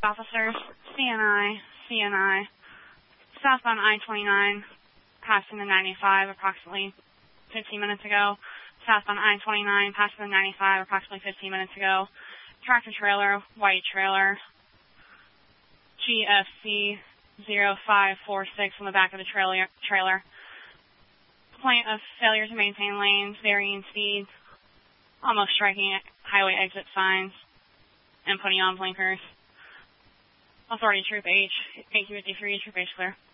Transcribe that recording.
Officers, CNI, southbound I-29, passing the 95 approximately 15 minutes ago. Southbound I-29, passing the 95 approximately 15 minutes ago. Tractor trailer, white trailer, GFC 0546 on the back of the trailer. Complaint of failure to maintain lanes, varying speeds, almost striking highway exit signs, and putting on blinkers. Authority Troop H, 853, Troop H clear.